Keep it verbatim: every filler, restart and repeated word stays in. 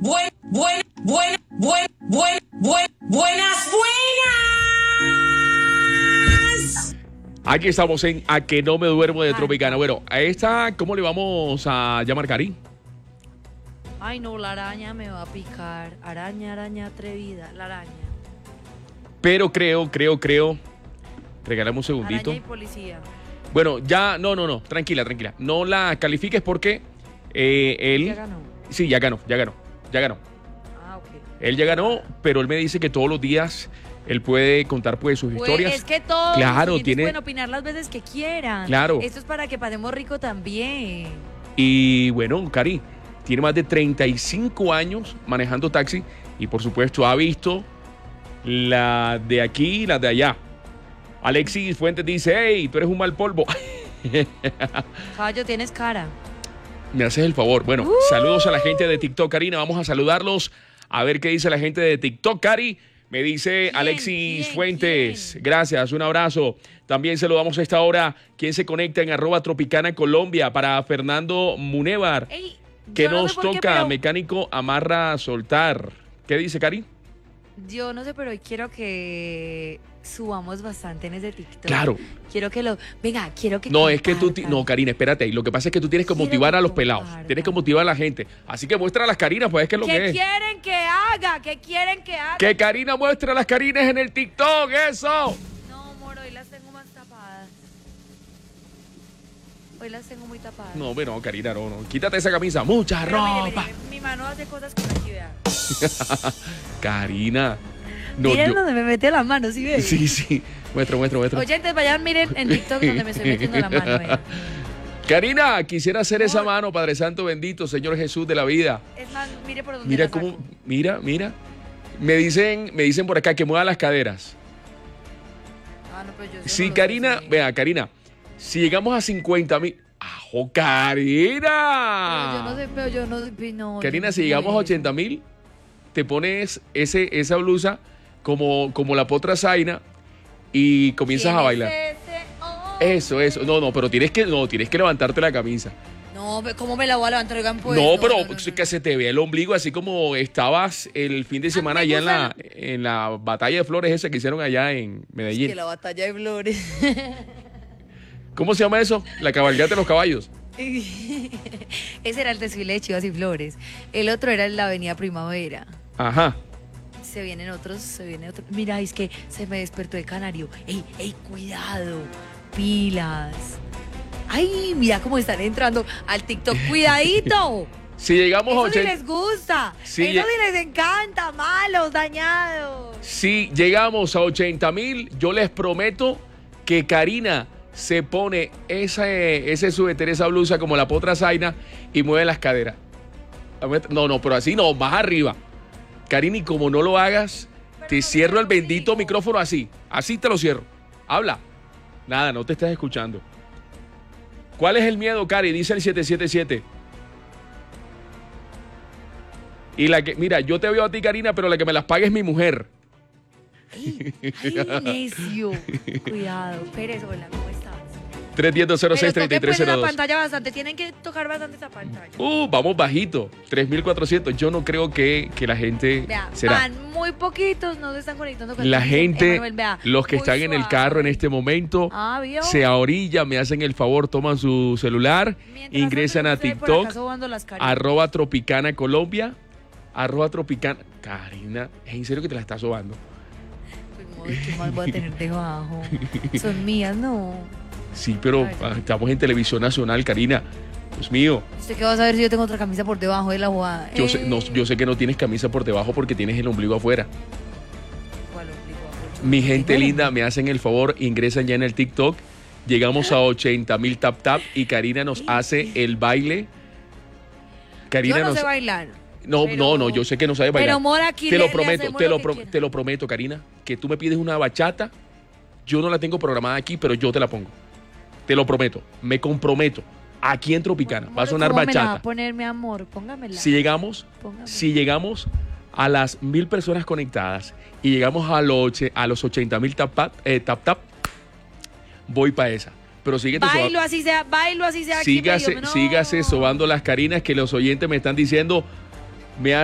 buen, buen, buen, buen, buen, buen, buenas, buenas. Aquí estamos en A que no me duermo de Tropicana. Bueno, a esta, ¿cómo le vamos a llamar, Cari? Ay, no, la araña me va a picar. Araña, araña atrevida, la araña. Pero creo, creo, creo. Regálame un segundito. Araña y policía. Bueno, ya, no, no, no, tranquila, tranquila. No la califiques porque eh, él... Ya ganó. Sí, ya ganó, ya ganó, ya ganó. Ah, ok. Él ya ganó, pero él me dice que todos los días él puede contar pues sus Pues, historias. es que todos Claro, los tiene- pueden opinar las veces que quieran. Claro. Esto es para que pasemos rico también. Y bueno, Cari, tiene más de treinta y cinco años manejando taxi y por supuesto ha visto la de aquí y la de allá. Alexis Fuentes dice, hey, tú eres un mal polvo. Caballo, tienes cara. Me haces el favor. Bueno, Uh. saludos a la gente de TikTok, Karina. Vamos a saludarlos. A ver qué dice la gente de TikTok, Cari. Me dice ¿Quién, Alexis quién, Fuentes. quién? Gracias, un abrazo. También saludamos a esta hora. ¿Quién se conecta en arroba Tropicana Colombia? Para Fernando Munevar. Ey, ¿Qué yo no nos sé por qué, toca? pero- Mecánico amarra soltar. ¿Qué dice, Cari? Yo no sé, pero hoy quiero que subamos bastante en ese TikTok. Claro. Quiero que lo... Venga, quiero que No, es que tú... ti- compartan. No, Karina, espérate ahí. Lo que pasa es que tú tienes que Quiero motivar que a los pelados. compartan. Tienes que motivar a la gente. Así que muestra a las Carinas, pues es que es lo que ¿Qué es. quieren que haga? ¿Qué quieren que haga? Que Karina muestre a las Carinas en el TikTok, eso. No, amor, hoy las tengo más tapadas. Hoy las tengo muy tapadas. No, bueno, Karina, no, no. Quítate esa camisa. Mucha Pero mire, ropa. mire, mi mano hace cosas con aquí, vea. Karina. No, Miren yo- donde me metió la mano, ¿sí ves? Sí, sí. Muestra, muestra, muestra. Oyentes, vayan, miren en TikTok donde me estoy metiendo la mano, vea. Karina, quisiera hacer esa Amor. mano, Padre Santo bendito, Señor Jesús de la vida. Es más, mire por dónde Mira la cómo, saco. mira, mira. Me dicen, me dicen por acá que mueva las caderas. Ah, no, pero yo eso Sí, no lo sé, Karina, sí. vea, Karina, si llegamos a cincuenta mil. ¡Ajo, Karina! Pero yo no sé, pero yo no sé, no. Karina, yo si no llegamos a sé ochenta mil, te pones ese, esa blusa como, como la potra Zaina y comienzas ¿Quién a es bailar. ese hombre? Eso, eso. No, no, pero tienes que, no, tienes que levantarte la camisa. No, ve- ¿cómo me la voy a levantar? Oigan, pues, no, pero no, no, que no. se te vea el ombligo así como estabas el fin de semana me allá en la, gusta en la batalla de flores esa que hicieron allá en Medellín. Que la batalla de flores. ¿Cómo se llama eso? La cabalgata de los caballos. Ese era el desfile de Chivas y Flores. El otro era en la Avenida Primavera. Ajá. Se vienen otros, se viene otro. Mira, es que se me despertó el canario. ¡Ey, ey, cuidado! Pilas. ¡Ay, mira cómo están entrando al TikTok! ¡Cuidadito! Si llegamos a Eso sí ochenta, les gusta. Sí, Eso ye- sí les encanta. Malos, dañados. si llegamos a ochenta mil, yo les prometo que Karina se pone ese, ese suéter, esa blusa como la potra Zaina y mueve las caderas. No, no, pero así no, más arriba. Karina, y como no lo hagas, te cierro el bendito micrófono así. Así te lo cierro. Habla. Nada, no te estás escuchando. ¿Cuál es el miedo, Cari? Dice el siete siete siete. Y la que, mira, yo te veo a ti, Karina, pero la que me las pague es mi mujer. ¡Ay, ay, necio! Cuidado. Pérez, hola, ¿cómo estás? tres uno cero, cero seis, Pero tres toquen tres pues cero esa dos. pantalla bastante. Tienen que tocar bastante esa pantalla. Uh, vamos bajito. tres mil cuatrocientos. Yo no creo que, que la gente Vea, será. van muy poquitos, no se están conectando con La atención. gente, Emanuel, vea, los que muy están en el suave. carro en este momento, Ah, ¿vio? se ahorilla, me hacen el favor, toman su celular, Mientras ingresan tanto, a yo estoy por acá TikTok, sobando las caritas. arroba Tropicana Colombia, arroba Tropicana. Karina, ¿es en serio que te la estás sobando? Pues, modo, ¿qué más voy a tener debajo? Son mías, no. Sí, pero Ay, ah, sí. estamos en televisión nacional, Karina. Dios mío, ¿Usted qué va a saber si yo tengo otra camisa por debajo de la jugada? yo, Eh, sé, no, yo sé que no tienes camisa por debajo porque tienes el ombligo afuera. ¿cuál ombligo? Mi gente Bueno, linda, me hacen el favor, ingresan ya en el TikTok. Llegamos a ochenta mil tap tap y Karina nos hace el baile. Karina Yo no nos... sé bailar. No, pero- no, no, yo sé que no sabes bailar. Pero, amor, aquí te le- lo le prometo, hacemos te lo lo, que pro- quiera. te lo prometo, Karina, que tú me pides una bachata, yo no la tengo programada aquí, pero yo te la pongo. Te lo prometo, me comprometo. Aquí en Tropicana va a Amor, sonar ¿cómo me la va bachata. a poner, mi amor? Póngamela. Si llegamos, Póngamela. si llegamos a las mil personas conectadas y llegamos a los, oche- a los ochenta mil tap, tap, eh, tap tap, voy para esa. Pero síguete Bailo soba- así sea, bailo así sea. aquí sígase, medio, no. sígase sobando las Carinas que los oyentes me están diciendo. Me